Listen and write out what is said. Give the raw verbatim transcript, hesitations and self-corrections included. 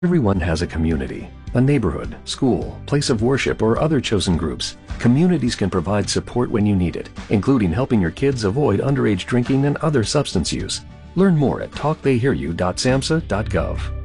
Everyone has a community, a neighborhood, school, place of worship, or other chosen groups. Communities can provide support when you need it, including helping your kids avoid underage drinking and other substance use. Learn more at talk they hear you dot samhsa dot gov.